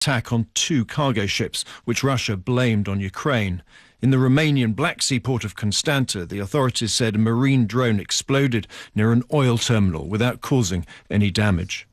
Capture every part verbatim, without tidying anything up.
attack on two cargo ships, which Russia blamed on Ukraine. In the Romanian Black Sea port of Constanta, the authorities said a marine drone exploded near an oil terminal without causing any damage.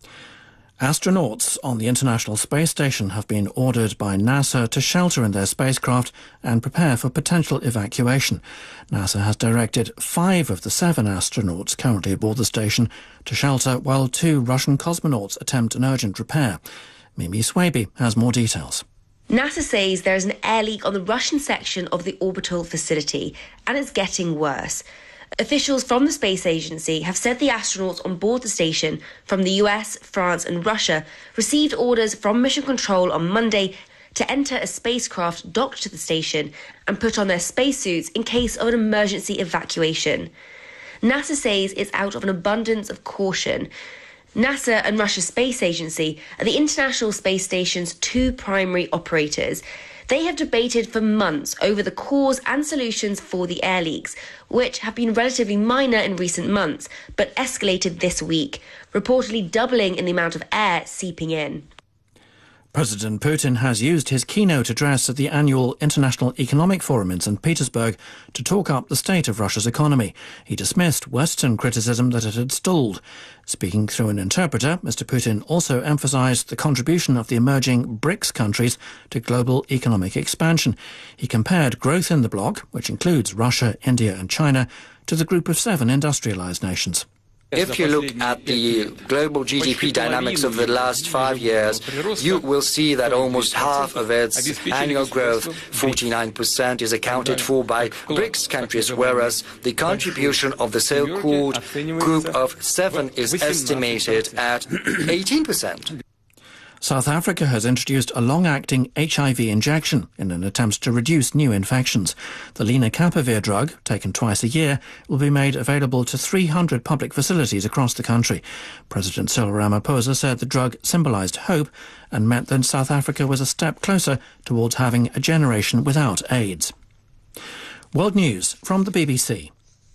Astronauts on the International Space Station have been ordered by NASA to shelter in their spacecraft and prepare for potential evacuation. NASA has directed five of the seven astronauts currently aboard the station to shelter while two Russian cosmonauts attempt an urgent repair. Mimi Swaby has more details. NASA says there is an air leak on the Russian section of the orbital facility, and it's getting worse. Officials from the space agency have said the astronauts on board the station from the U S, France and Russia received orders from Mission Control on Monday to enter a spacecraft docked to the station and put on their spacesuits in case of an emergency evacuation. NASA says it's out of an abundance of caution. NASA and Russia's space agency are the International Space Station's two primary operators. They have debated for months over the cause and solutions for the air leaks, which have been relatively minor in recent months, but escalated this week, reportedly doubling in the amount of air seeping in. President Putin has used his keynote address at the annual International Economic Forum in Saint Petersburg to talk up the state of Russia's economy. He dismissed Western criticism that it had stalled. Speaking through an interpreter, Mister Putin also emphasised the contribution of the emerging BRICS countries to global economic expansion. He compared growth in the bloc, which includes Russia, India and China, to the group of seven industrialised nations. If you look at the global G D P dynamics of the last five years, you will see that almost half of its annual growth, forty-nine percent, is accounted for by BRICS countries, whereas the contribution of the so-called group of seven is estimated at eighteen percent. South Africa has introduced a long-acting H I V injection in an attempt to reduce new infections. The lenacapavir drug, taken twice a year, will be made available to three hundred public facilities across the country. President Cyril Ramaphosa said the drug symbolised hope and meant that South Africa was a step closer towards having a generation without AIDS. World News from the B B C.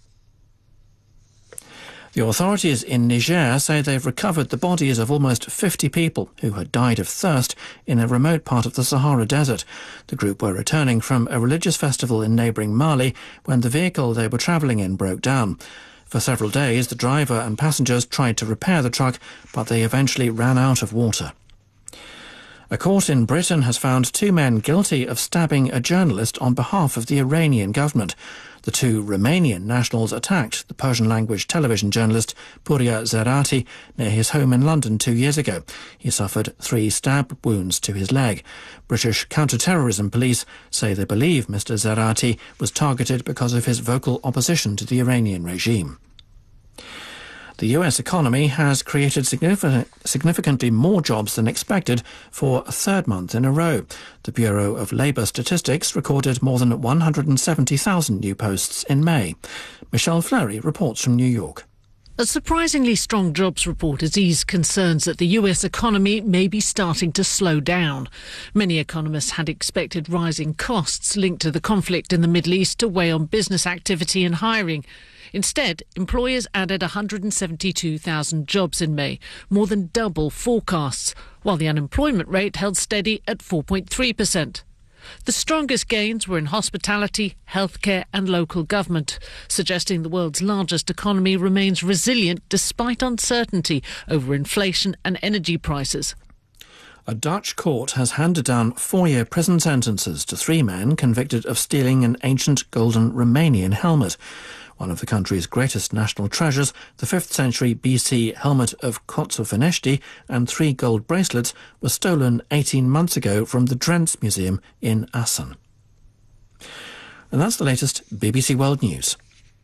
The authorities in Niger say they've recovered the bodies of almost fifty people who had died of thirst in a remote part of the Sahara Desert. The group were returning from a religious festival in neighbouring Mali when the vehicle they were travelling in broke down. For several days, the driver and passengers tried to repair the truck, but they eventually ran out of water. A court in Britain has found two men guilty of stabbing a journalist on behalf of the Iranian government. The two Romanian nationals attacked the Persian-language television journalist Puria Zerati near his home in London two years ago. He suffered three stab wounds to his leg. British counter-terrorism police say they believe Mister Zerati was targeted because of his vocal opposition to the Iranian regime. The U S economy has created significant, significantly more jobs than expected for a third month in a row. The Bureau of Labour Statistics recorded more than one hundred seventy thousand new posts in May. Michelle Fleury reports from New York. A surprisingly strong jobs report has eased concerns that the U S economy may be starting to slow down. Many economists had expected rising costs linked to the conflict in the Middle East to weigh on business activity and hiring. Instead, employers added one hundred seventy-two thousand jobs in May, more than double forecasts, while the unemployment rate held steady at four point three percent. The strongest gains were in hospitality, healthcare and local government, suggesting the world's largest economy remains resilient despite uncertainty over inflation and energy prices. A Dutch court has handed down four-year prison sentences to three men convicted of stealing an ancient golden Romanian helmet. One of the country's greatest national treasures, the fifth century B C helmet of Coțovenești and three gold bracelets were stolen eighteen months ago from the Drents Museum in Assen. And that's the latest B B C World News.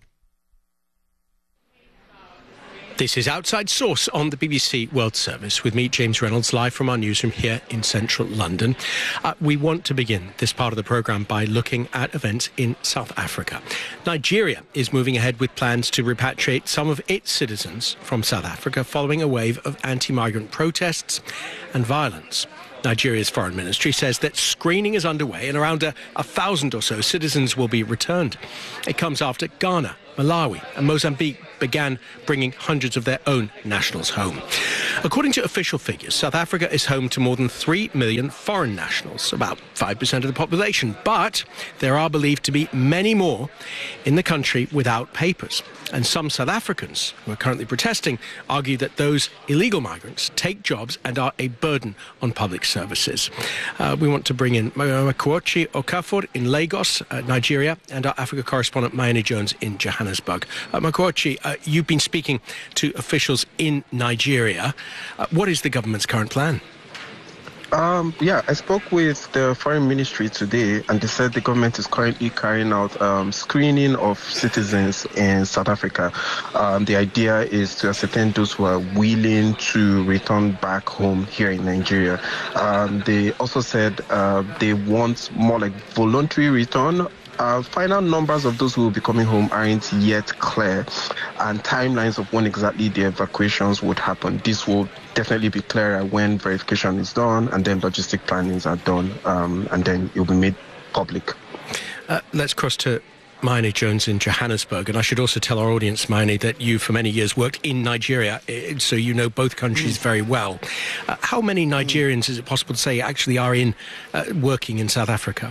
This is Outside Source on the B B C World Service with me, James Reynolds, live from our newsroom here in central London. Uh, we want to begin this part of the programme by looking at events in South Africa. Nigeria is moving ahead with plans to repatriate some of its citizens from South Africa following a wave of anti-migrant protests and violence. Nigeria's foreign ministry says that screening is underway and around a, a thousand or so citizens will be returned. It comes after Ghana Malawi, and Mozambique began bringing hundreds of their own nationals home. According to official figures, South Africa is home to more than three million foreign nationals, about five percent of the population. But there are believed to be many more in the country without papers. And some South Africans who are currently protesting argue that those illegal migrants take jobs and are a burden on public services. Uh, we want to bring in Makuochi Okafor in Lagos, uh, Nigeria, and our Africa correspondent Mayeni Jones in Johannesburg. Uh, Makuochi, uh, you've been speaking to officials in Nigeria. Uh, what is the government's current plan? Um, yeah, I spoke with the Foreign Ministry today, and they said the government is currently carrying out um, screening of citizens in South Africa. Um, the idea is to ascertain those who are willing to return back home here in Nigeria. Um, they also said uh, they want more like voluntary return. Uh, final numbers of those who will be coming home aren't yet clear, and timelines of when exactly the evacuations would happen. This will definitely be clearer when verification is done and then logistic plannings are done, um, and then it will be made public. Uh, let's cross to Mayeni Jones in Johannesburg, and I should also tell our audience, Mayeni, that you for many years worked in Nigeria, so you know both countries mm. very well. Uh, how many Nigerians, mm. is it possible to say, actually are in uh, working in South Africa?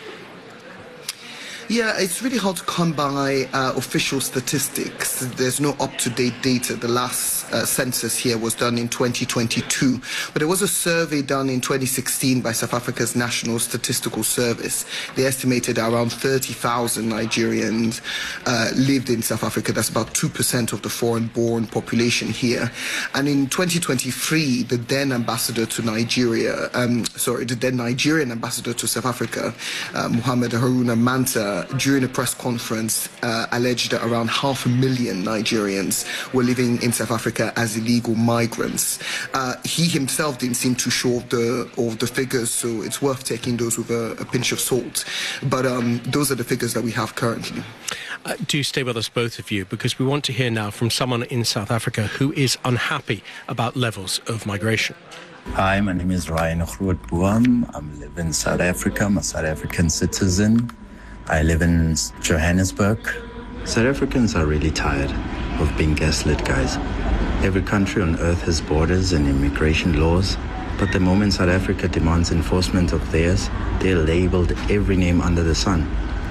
Yeah, it's really hard to come by uh, official statistics. There's no up-to-date data. The last uh, census here was done in twenty twenty-two. But there was a survey done in twenty sixteen by South Africa's National Statistical Service. They estimated around thirty thousand Nigerians uh, lived in South Africa. That's about two percent of the foreign-born population here. And in twenty twenty-three, the then ambassador to Nigeria, um, sorry, the then Nigerian ambassador to South Africa, uh, Muhammad Haruna Manta, during a press conference, uh, alleged that around half a million Nigerians were living in South Africa as illegal migrants. Uh, he himself didn't seem too sure of the, of the figures, so it's worth taking those with a, a pinch of salt. But um, those are the figures that we have currently. Uh, do stay with us, both of you, because we want to hear now from someone in South Africa who is unhappy about levels of migration. Hi, my name is Ryan Grootboom. I live in South Africa. I'm a South African citizen. I live in Johannesburg. South Africans are really tired of being gaslit, guys. Every country on earth has borders and immigration laws, but the moment South Africa demands enforcement of theirs, they're labeled every name under the sun.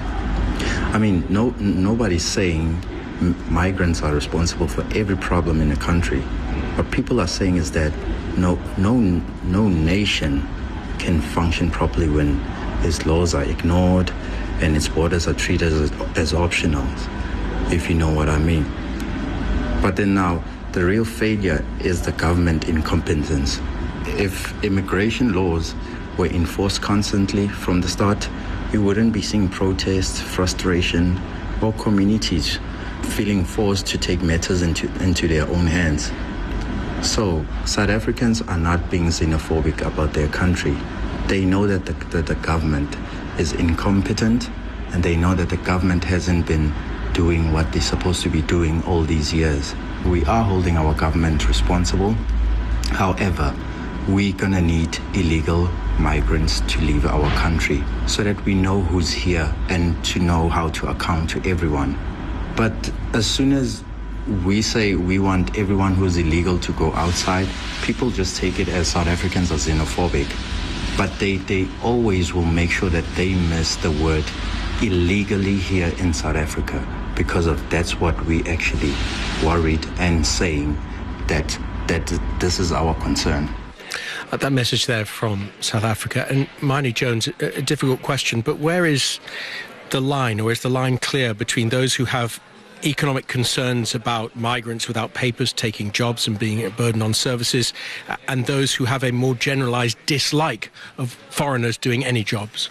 I mean, no, nobody's saying m- migrants are responsible for every problem in a country. What people are saying is that no, no, no nation can function properly when its laws are ignored and its borders are treated as, as optional, if you know what I mean. But then now, the real failure is the government incompetence. If immigration laws were enforced constantly from the start, we wouldn't be seeing protests, frustration, or communities feeling forced to take matters into, into their own hands. So, South Africans are not being xenophobic about their country. They know that the, that the government is incompetent, and they know that the government hasn't been doing what they're supposed to be doing all these years. We are holding our government responsible. However, we're gonna need illegal migrants to leave our country so that we know who's here and to know how to account to everyone. But as soon as we say we want everyone who's illegal to go outside, people just take it as South Africans are xenophobic. But they, they always will make sure that they miss the word illegally here in South Africa, because of that's what we actually worried and saying that that this is our concern. Uh, that message there from South Africa. And Mayeni Jones, a, a difficult question, but where is the line, or is the line clear between those who have economic concerns about migrants without papers taking jobs and being a burden on services, and those who have a more generalized dislike of foreigners doing any jobs?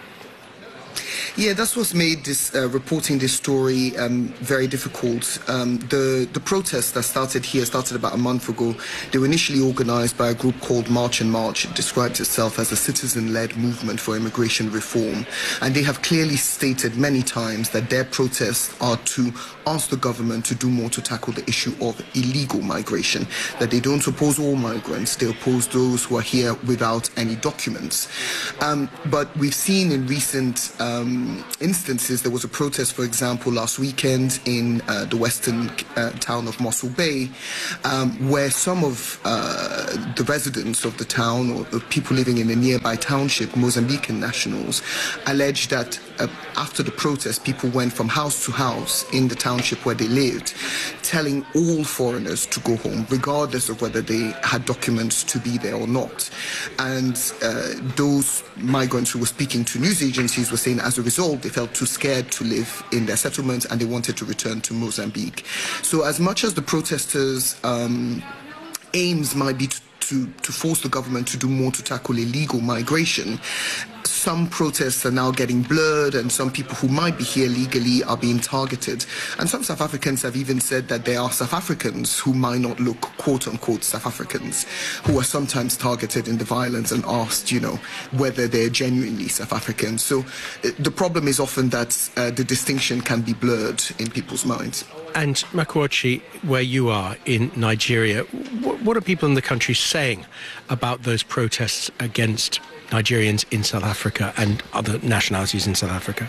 Yeah, that's what's made this uh, reporting this story um, very difficult. Um, the the protests that started here started about a month ago. They were initially organized by a group called March and March. It describes itself as a citizen-led movement for immigration reform, and they have clearly stated many times that their protests are to ask the government to do more to tackle the issue of illegal migration. That they don't oppose all migrants; they oppose those who are here without any documents. Um, but we've seen in recent um, um, instances. There was a protest, for example, last weekend in uh, the western uh, town of Mossel Bay, um, where some of uh, the residents of the town, or the people living in a nearby township, Mozambican nationals, alleged that uh, after the protest, people went from house to house in the township where they lived, telling all foreigners to go home, regardless of whether they had documents to be there or not. And uh, those migrants who were speaking to news agencies were saying as a result, they felt too scared to live in their settlements and they wanted to return to Mozambique. So as much as the protesters' um, aims might be to To, to force the government to do more to tackle illegal migration, some protests are now getting blurred, and some people who might be here legally are being targeted. And some South Africans have even said that there are South Africans who might not look quote-unquote South Africans, who are sometimes targeted in the violence and asked, you know, whether they're genuinely South Africans. So uh, the problem is often that uh, the distinction can be blurred in people's minds. And Makuochi, where you are in Nigeria, what, what are people in the country saying about those protests against Nigerians in South Africa and other nationalities in South Africa?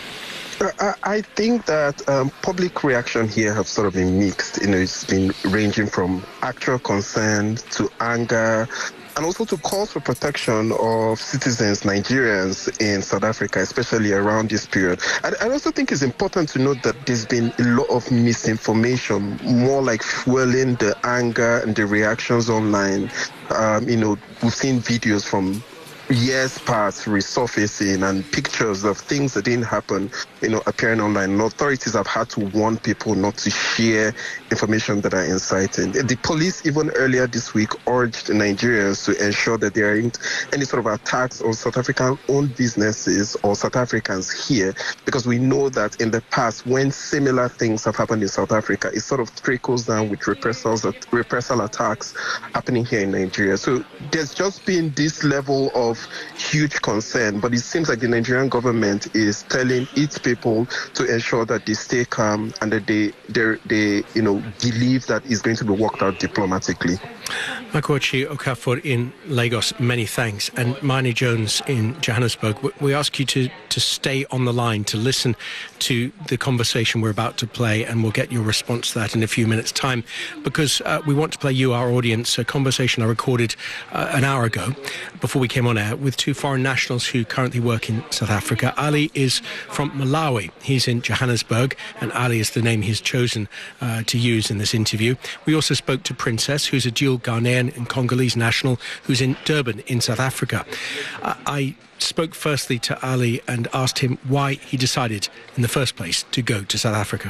Uh, I think that um, public reaction here have sort of been mixed. You know, it's been ranging from actual concern to anger, and also to calls for protection of citizens, Nigerians in South Africa, especially around this period. I, I also think it's important to note that there's been a lot of misinformation, more like fueling the anger and the reactions online. Um, you know, we've seen videos from years past resurfacing and pictures of things that didn't happen, you know, appearing online. And authorities have had to warn people not to share information that are inciting. The police, even earlier this week, urged Nigerians to ensure that there aren't any sort of attacks on South African-owned businesses or South Africans here, because we know that in the past, when similar things have happened in South Africa, it sort of trickles down with repressals, repressal attacks happening here in Nigeria. So there's just been this level of huge concern, but it seems like the Nigerian government is telling its people to ensure that they stay calm and that they, they, they you know, believe that it's going to be worked out diplomatically. Makuochi Okafor in Lagos, many thanks. And Marnie Jones in Johannesburg, we ask you to, to stay on the line to listen to the conversation we're about to play, and we'll get your response to that in a few minutes' time, because uh, we want to play you, our audience, a conversation I recorded uh, an hour ago before we came on air with two foreign nationals who currently work in South Africa. Ali is from Malawi. He's in Johannesburg, and Ali is the name he's chosen uh, to use in this interview. We also spoke to Princess, who's a dual Ghanaian and Congolese national who's in Durban in South Africa. Uh, I spoke firstly to Ali and asked him why he decided in the first place to go to South Africa.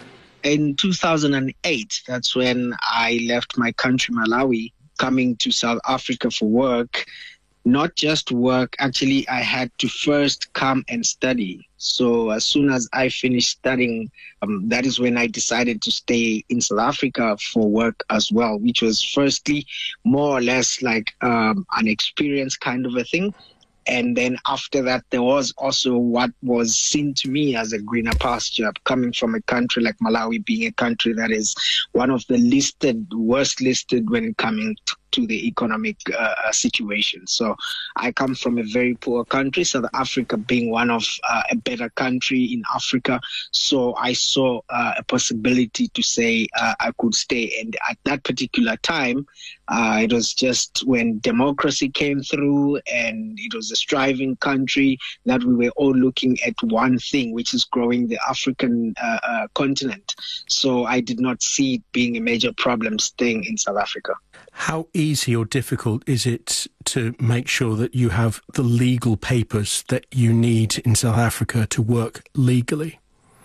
In two thousand eight, that's when I left my country, Malawi, coming to South Africa for work. Not just work, actually, I had to first come and study. So as soon as I finished studying, um, that is when I decided to stay in South Africa for work as well, which was firstly more or less like um, an experience kind of a thing. And then after that, there was also what was seen to me as a greener pasture, coming from a country like Malawi, being a country that is one of the listed, worst listed when coming to to the economic uh, situation. So I come from a very poor country, South Africa being one of uh, a better country in Africa. So I saw uh, a possibility to say uh, I could stay. And at that particular time, uh, it was just when democracy came through and it was a striving country that we were all looking at one thing, which is growing the African uh, uh, continent. So I did not see it being a major problem staying in South Africa. How easy or difficult is it to make sure that you have the legal papers that you need in South Africa to work legally?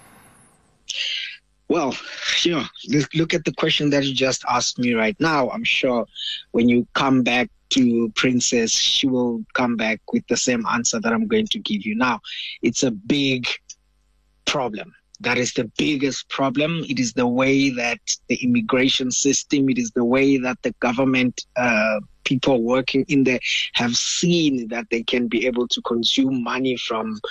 Well, you know, look at the question that you just asked me right now. I'm sure when you come back to Princess, she will come back with the same answer that I'm going to give you now. It's a big problem. That is the biggest problem. It is the way that the immigration system, it is the way that the government, uh, people working in there have seen that they can be able to consume money from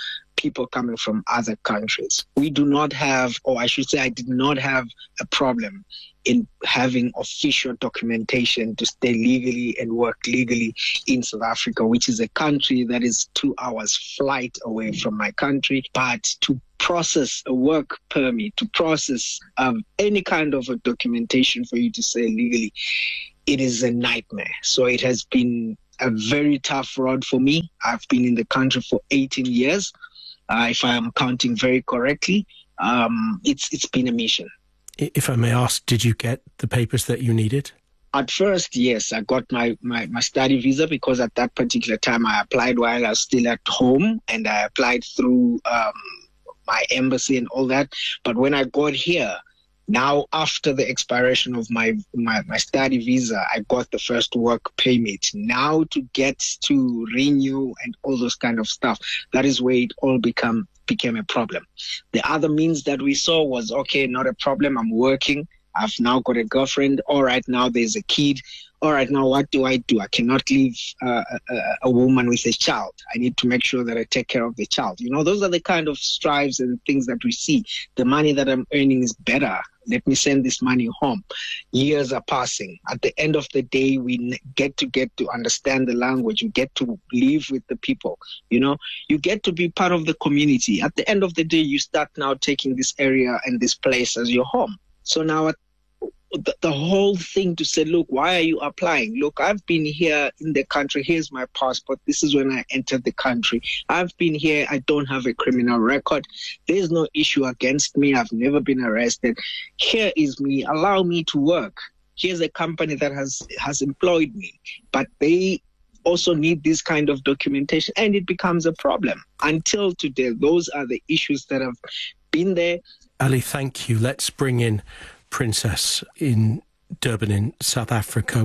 people coming from other countries. We do not have, or I should say I did not have a problem in having official documentation to stay legally and work legally in South Africa, which is a country that is two hours flight away from my country. But to process a work permit, to process um, any kind of a documentation for you to stay legally, it is a nightmare. So it has been a very tough road for me. I've been in the country for eighteen years. Uh, if I am counting very correctly, um, it's it's been a mission. If I may ask, did you get the papers that you needed? At first, yes, I got my, my, my study visa because at that particular time I applied while I was still at home, and I applied through um, my embassy and all that. But when I got here, now after the expiration of my, my, my study visa, I got the first work permit. Now to get to renew and all those kind of stuff, that is where it all become became a problem. The other means that we saw was, okay, not a problem, I'm working, I've now got a girlfriend, all right, now there's a kid, all right, now what do I do? I cannot leave uh, a, a woman with a child. I need to make sure that I take care of the child. You know, those are the kind of strives and things that we see. The money that I'm earning is better. Let me send this money home. Years are passing. At the end of the day, we get to get to understand the language. You get to live with the people. You know, you get to be part of the community. At the end of the day, you start now taking this area and this place as your home. So now at The, the whole thing to say, look, why are you applying? Look, I've been here in the country. Here's my passport. This is when I entered the country. I've been here. I don't have a criminal record. There's no issue against me. I've never been arrested. Here is me. Allow me to work. Here's a company that has, has employed me. But they also need this kind of documentation, and it becomes a problem. Until today, those are the issues that have been there. Ali, thank you. Let's bring in Princess in Durban in South Africa.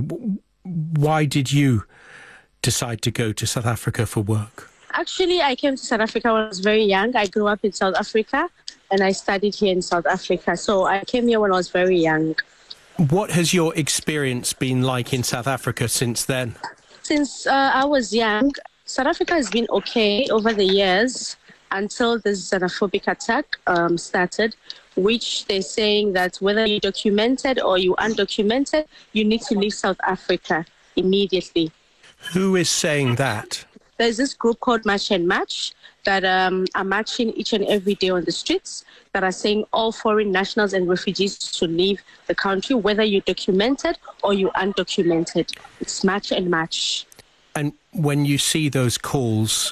Why did you decide to go to South Africa for work? Actually, I came to South Africa when I was very young. I grew up in South Africa and I studied here in South Africa. So I came here when I was very young. What has your experience been like in South Africa since then? Since uh, I was young, South Africa has been okay over the years until this xenophobic attack um, started, which they're saying that whether you're documented or you're undocumented, you need to leave South Africa immediately. Who is saying that? There's this group called Match and Match that um, are marching each and every day on the streets that are saying all foreign nationals and refugees to leave the country, whether you're documented or you're undocumented. It's Match and Match. And when you see those calls,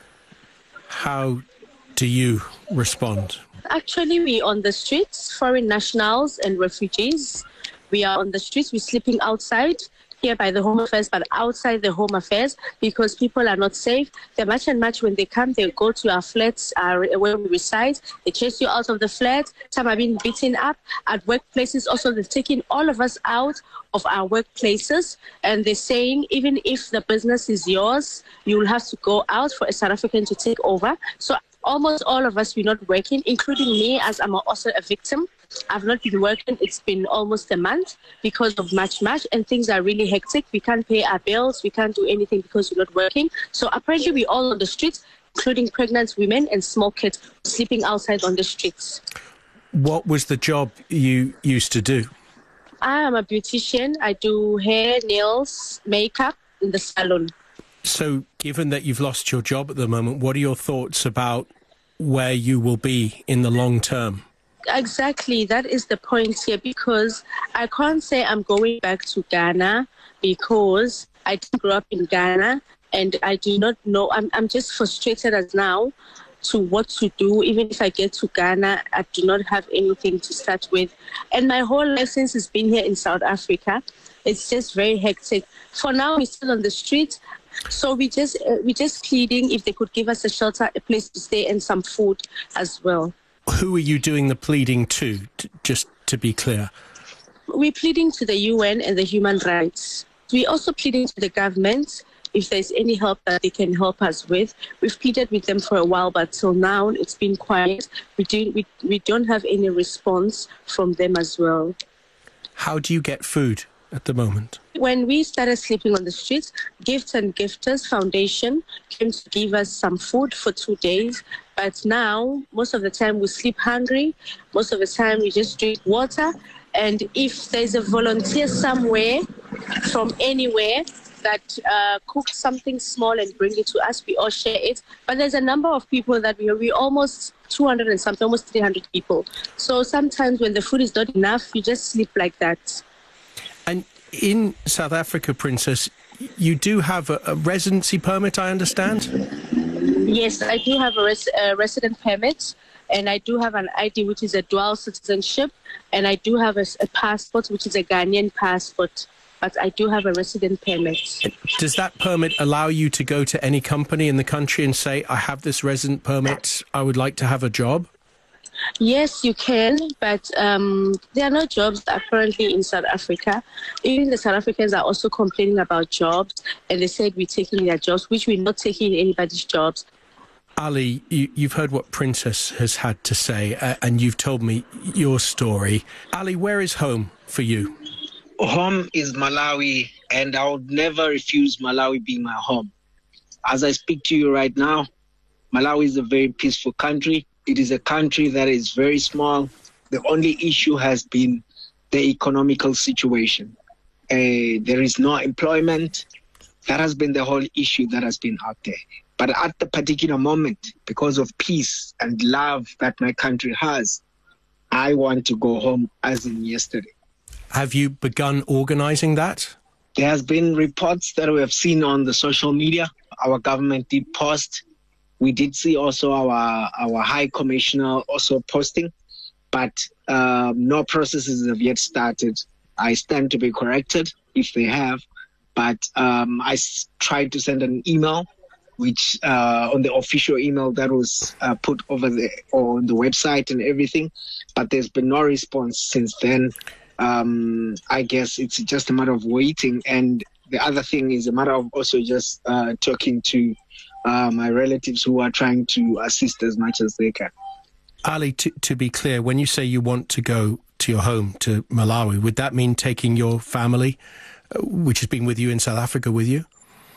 how do you respond? Actually, we're on the streets, foreign nationals and refugees. We are on the streets. We're sleeping outside here by the Home Affairs, but outside the Home Affairs because people are not safe. They match and match when they come. They go to our flats uh, where we reside. They chase you out of the flat. Some are being beaten up. At workplaces also, they're taking all of us out of our workplaces. And they're saying even if the business is yours, you will have to go out for a South African to take over. So almost all of us, we're not working, including me, as I'm also a victim. I've not been working. It's been almost a month because of Match Match, and things are really hectic. We can't pay our bills. We can't do anything because we're not working. So apparently we're all on the streets, including pregnant women and small kids sleeping outside on the streets. What was the job you used to do? I am a beautician. I do hair, nails, makeup in the salon. So given that you've lost your job at the moment, what are your thoughts about where you will be in the long term? Exactly. That is the point here, because I can't say I'm going back to Ghana because I didn't grow up in Ghana and I do not know. I'm, I'm just frustrated as now to what to do. Even if I get to Ghana, I do not have anything to start with. And my whole life since it's been here in South Africa, it's just very hectic. For now, we're still on the street. So we just uh, we just pleading if they could give us a shelter, a place to stay, and some food as well. Who are you doing the pleading to, t- just to be clear? We're pleading to the U N and the human rights. We're also pleading to the government if there's any help that they can help us with. We've pleaded with them for a while, but till now it's been quiet. We, do, we, we don't have any response from them as well. How do you get food? at the moment? When we started sleeping on the streets, Gifts and Gifters Foundation came to give us some food for two days. But now, most of the time, we sleep hungry. Most of the time, we just drink water. And if there's a volunteer somewhere, from anywhere, that uh, cooks something small and bring it to us, we all share it. But there's a number of people that we are we almost two hundred and something, almost three hundred people. So sometimes when the food is not enough, you just sleep like that. And in South Africa, Princess, you do have a, a residency permit, I understand? Yes, I do have a, res- a resident permit, and I do have an I D, which is a dual citizenship, and I do have a, a passport, which is a Ghanaian passport. But I do have a resident permit. Does that permit allow you to go to any company in the country and say, I have this resident permit, I would like to have a job? Yes, you can, but um, there are no jobs apparently in South Africa. Even the South Africans are also complaining about jobs, and they said we're taking their jobs, which we're not taking anybody's jobs. Ali, you, you've heard what Princess has had to say, uh, and you've told me your story. Ali, where is home for you? Home is Malawi, and I would never refuse Malawi being my home. As I speak to you right now, Malawi is a very peaceful country. It is a country that is very small. The only issue has been the economical situation. Uh, there is no employment. That has been the whole issue that has been out there. But at the particular moment, because of peace and love that my country has, I want to go home as in yesterday. Have you begun organising that? There has been reports that we have seen on the social media. Our government did post. We did see also our, our High Commissioner also posting, but um, no processes have yet started. I stand to be corrected if they have, but um, I s- tried to send an email, which uh, on the official email that was uh, put over the on the website and everything, but there's been no response since then. Um, I guess it's just a matter of waiting. And the other thing is a matter of also just uh, talking to uh, my relatives who are trying to assist as much as they can. Ali, to, to be clear, when you say you want to go to your home, to Malawi, would that mean taking your family, uh, which has been with you in South Africa, with you?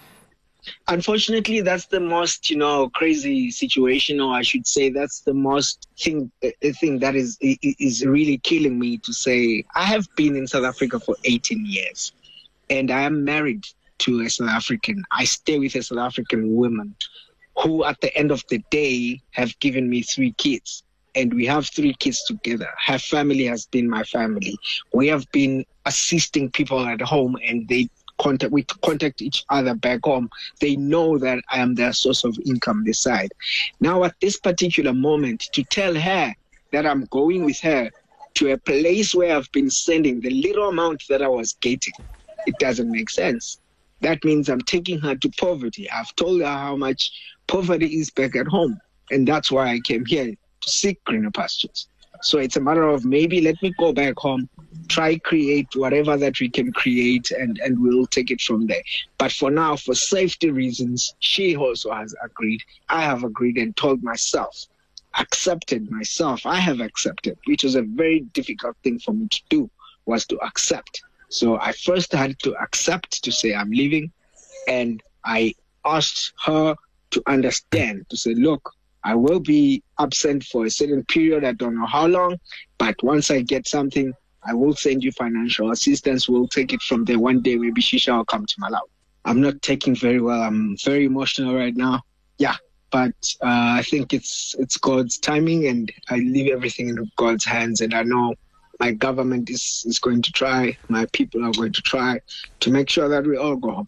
Unfortunately, that's the most, you know, crazy situation, or I should say that's the most thing, uh, thing that is is really killing me to say. I have been in South Africa for eighteen years, and I am married to a South African. I stay with a South African woman who, at the end of the day, have given me three kids, and we have three kids together. Her family has been my family. We have been assisting people at home, and they Contact, we contact each other back home. They know that I am their source of income this side. Now, at this particular moment, to tell her that I'm going with her to a place where I've been sending the little amount that I was getting, it doesn't make sense. That means I'm taking her to poverty. I've told her how much poverty is back at home, and that's why I came here to seek greener pastures. So it's a matter of maybe let me go back home, try create whatever that we can create, and, and we'll take it from there. But for now, for safety reasons, she also has agreed. I have agreed and told myself, accepted myself. I have accepted, which was a very difficult thing for me to do, was to accept. So I first had to accept to say I'm leaving, and I asked her to understand, to say, look, I will be absent for a certain period. I don't know how long, but once I get something, I will send you financial assistance. We'll take it from there. One day, maybe she shall come to Malawi. I'm not taking very well. I'm very emotional right now. Yeah, but uh, I think it's it's God's timing, and I leave everything in God's hands. And I know my government is, is going to try, my people are going to try to make sure that we all go home.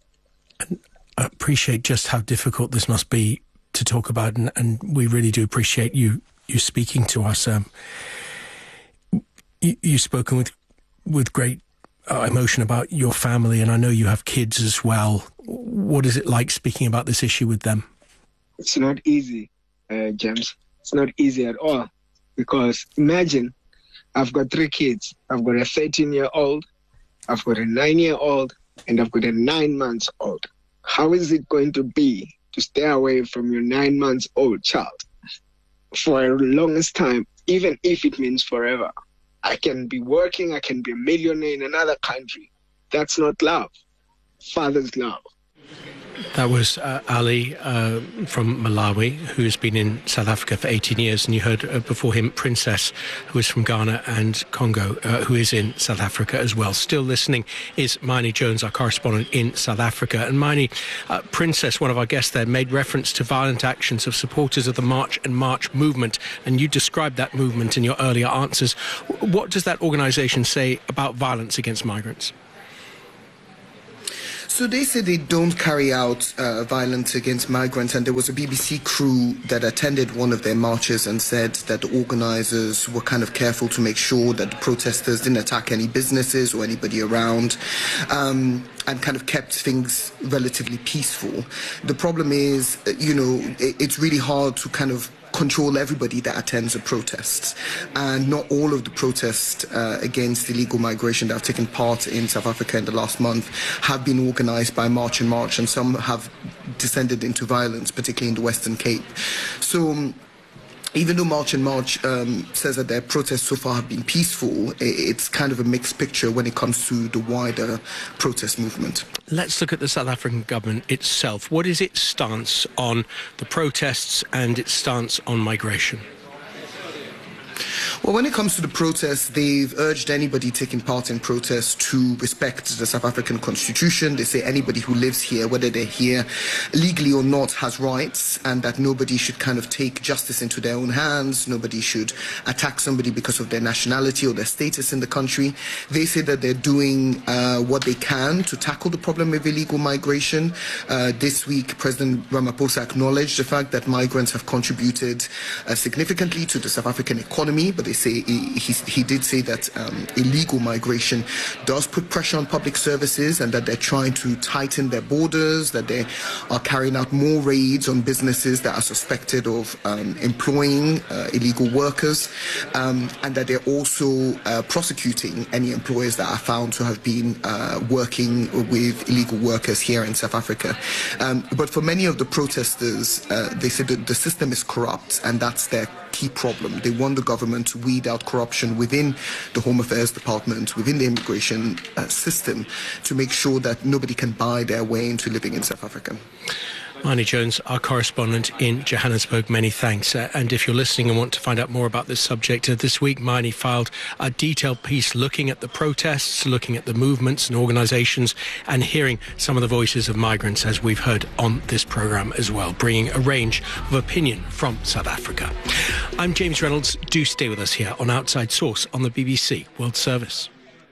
I appreciate just how difficult this must be to talk about, and, and we really do appreciate you you speaking to us. Um, you, you've spoken with with great uh, emotion about your family, and I know you have kids as well. What is it like speaking about this issue with them? It's not easy, uh, James. It's not easy at all, because imagine I've got three kids. I've got a thirteen-year-old, I've got a nine-year-old, and I've got a nine-month-old. How is it going to be to stay away from your nine months old child for a longest time, even if it means forever? I can be working, I can be a millionaire in another country, That's not love. Father's love. That was uh, Ali uh, from Malawi, who's been in South Africa for eighteen years. And you heard uh, before him Princess, who is from Ghana, and Congo, uh, who is in South Africa as well. Still listening is Maini Jones, our correspondent in South Africa. And Maini, uh, Princess, one of our guests there, made reference to violent actions of supporters of the March and March movement. And you described that movement in your earlier answers. What does that organisation say about violence against migrants? So they say they don't carry out uh, violence against migrants, and there was a B B C crew that attended one of their marches and said that the organisers were kind of careful to make sure that the protesters didn't attack any businesses or anybody around, um, and kind of kept things relatively peaceful. The problem is, you know, it, it's really hard to kind of control everybody that attends a protest, and not all of the protests uh, against illegal migration that have taken part in South Africa in the last month have been organised by March and March, and some have descended into violence, particularly in the Western Cape. So um, even though March and March um, says that their protests so far have been peaceful, it's kind of a mixed picture when it comes to the wider protest movement. Let's look at the South African government itself. What is its stance on the protests and its stance on migration? Well, when it comes to the protests, they've urged anybody taking part in protests to respect the South African Constitution. They say anybody who lives here, whether they're here legally or not, has rights, and that nobody should kind of take justice into their own hands. Nobody should attack somebody because of their nationality or their status in the country. They say that they're doing uh, what they can to tackle the problem of illegal migration. Uh, this week, President Ramaphosa acknowledged the fact that migrants have contributed uh, significantly to the South African economy, but they say he, he, he did say that um, illegal migration does put pressure on public services, and that they're trying to tighten their borders, that they are carrying out more raids on businesses that are suspected of um, employing uh, illegal workers, um, and that they're also uh, prosecuting any employers that are found to have been uh, working with illegal workers here in South Africa. Um, but for many of the protesters, uh, they say that the system is corrupt, and that's their key problem. They want the government to weed out corruption within the Home Affairs Department, within the immigration uh, system, to make sure that nobody can buy their way into living in South Africa. Maini Jones, our correspondent in Johannesburg, many thanks. Uh, and if you're listening and want to find out more about this subject, uh, this week Maini filed a detailed piece looking at the protests, looking at the movements and organisations, and hearing some of the voices of migrants, as we've heard on this programme as well, bringing a range of opinion from South Africa. I'm James Reynolds. Do stay with us here on Outside Source on the B B C World Service.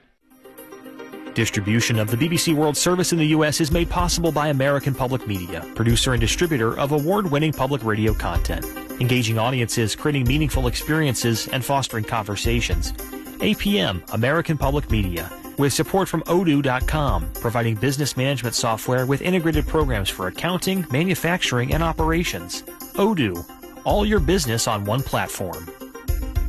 Distribution of the B B C World Service in the U S is made possible by American Public Media, producer and distributor of award-winning public radio content, engaging audiences, creating meaningful experiences, and fostering conversations. A P M, American Public Media, with support from Odoo dot com, providing business management software with integrated programs for accounting, manufacturing, and operations. Odoo, all your business on one platform.